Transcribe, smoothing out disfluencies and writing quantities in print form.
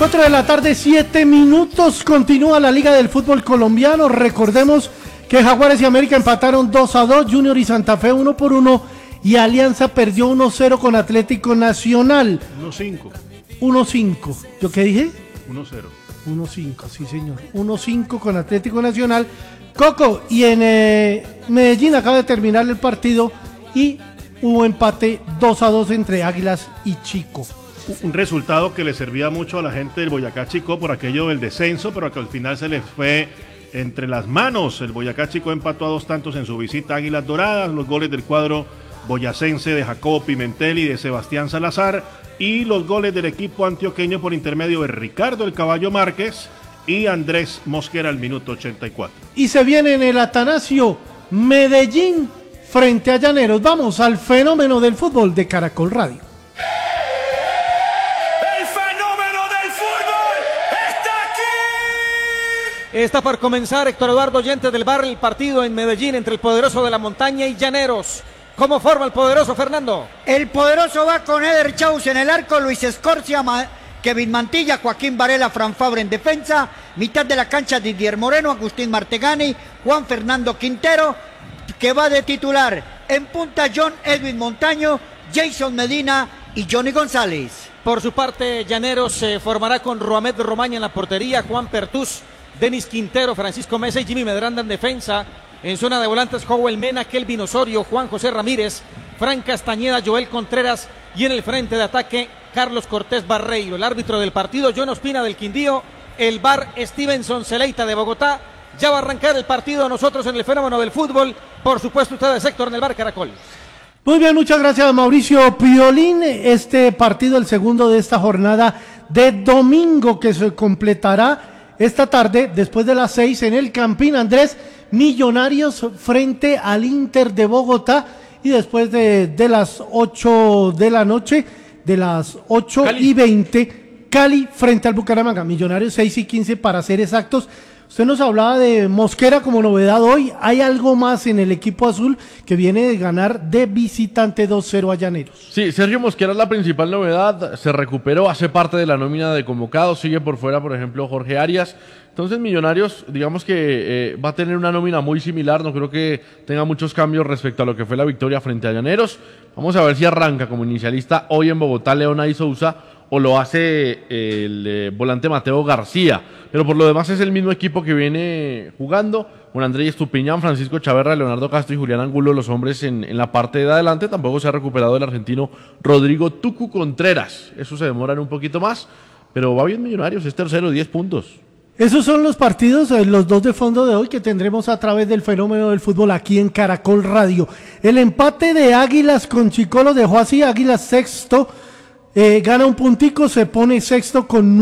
4 de la tarde, 7 minutos, continúa la Liga del Fútbol Colombiano. Recordemos que Jaguares y América empataron 2-2, Junior y Santa Fe 1-1 y Alianza perdió 1-0 con Atlético Nacional. 1-5. 1-5. ¿Yo qué dije? 1-0. 1-5, sí señor. 1-5 con Atlético Nacional. Coco, y en Medellín acaba de terminar el partido y hubo empate 2-2 entre Águilas y Chico. Un resultado que le servía mucho a la gente del Boyacá Chico por aquello del descenso, pero que al final se les fue entre las manos. El Boyacá Chico empató a 2 tantos en su visita a Águilas Doradas, los goles del cuadro boyacense de Jacobo Pimentel y de Sebastián Salazar, y los goles del equipo antioqueño por intermedio de Ricardo el Caballo Márquez y Andrés Mosquera al minuto 84. Y se viene en el Atanasio Medellín frente a Llaneros. Vamos al fenómeno del fútbol de Caracol Radio. Está por comenzar, Héctor Eduardo Oyente del Bar, el partido en Medellín entre el Poderoso de la Montaña y Llaneros. ¿Cómo forma el Poderoso, Fernando? El Poderoso va con Eder Chaus en el arco, Luis Escorcia, Kevin Mantilla, Joaquín Varela, Fran Fabre en defensa, mitad de la cancha Didier Moreno, Agustín Martegani, Juan Fernando Quintero, que va de titular. En punta John Edwin Montaño, Jason Medina y Johnny González. Por su parte, Llaneros se formará con Roamed Romaña en la portería, Juan Pertús, Denis Quintero, Francisco Mesa y Jimmy Medranda en defensa. En zona de volantes, Joel Mena, Kelvin Osorio, Juan José Ramírez, Fran Castañeda, Joel Contreras y en el frente de ataque, Carlos Cortés Barreiro. El árbitro del partido, John Ospina del Quindío. El VAR, Stevenson Celeita de Bogotá. Ya va a arrancar el partido, nosotros en el fenómeno del fútbol. Por supuesto, ustedes, Héctor, en el VAR Caracol. Muy bien, muchas gracias, Mauricio Piolín. Este partido, el segundo de esta jornada de domingo, que se completará esta tarde, después de las 6, en el Campín Andrés, Millonarios frente al Inter de Bogotá, y después de las 8 de la noche, de las 8:20, Cali frente al Bucaramanga. Millonarios 6:15 para ser exactos. Usted nos hablaba de Mosquera como novedad hoy. Hay algo más en el equipo azul que viene de ganar de visitante 2-0 a Llaneros. Sí, Sergio Mosquera es la principal novedad. Se recuperó, hace parte de la nómina de convocados. Sigue por fuera, por ejemplo, Jorge Arias. Entonces Millonarios, digamos que va a tener una nómina muy similar. No creo que tenga muchos cambios respecto a lo que fue la victoria frente a Llaneros. Vamos a ver si arranca como inicialista hoy en Bogotá Leonay Sousa o lo hace el volante Mateo García. Pero por lo demás es el mismo equipo que viene jugando, con Andrés Estupiñán, Francisco Chaverra, Leonardo Castro y Julián Angulo, los hombres en la parte de adelante. Tampoco se ha recuperado el argentino Rodrigo Tucu Contreras. Eso se demora un poquito más, pero va bien Millonarios, es tercero, 10 puntos. Esos son los partidos, los dos de fondo de hoy que tendremos a través del fenómeno del fútbol aquí en Caracol Radio. El empate de Águilas con Chico lo dejó así, Águilas sexto, gana un puntico, se pone sexto con